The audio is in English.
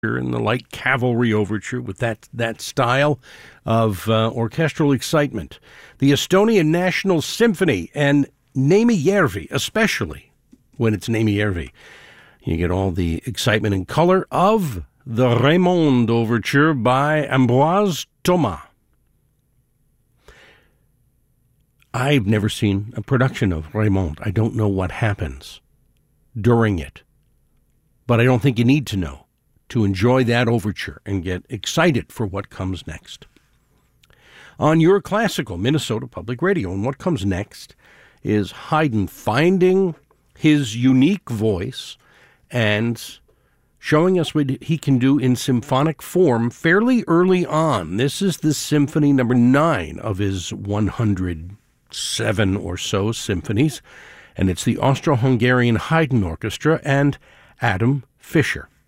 and the Light Cavalry Overture with that style of orchestral excitement. The Estonian National Symphony and Neeme Järvi, especially when it's Neeme Järvi. You get all the excitement and color of the Raymond Overture by Ambroise Thomas. I've never seen a production of Raymond. I don't know what happens during it, but I don't think you need to know to enjoy that overture and get excited for what comes next. On your classical Minnesota Public Radio, and what comes next is Haydn finding his unique voice and showing us what he can do in symphonic form fairly early on. This is the Symphony number 9 of his 107 or so symphonies, and it's the Austro-Hungarian Haydn Orchestra and Adam Fischer.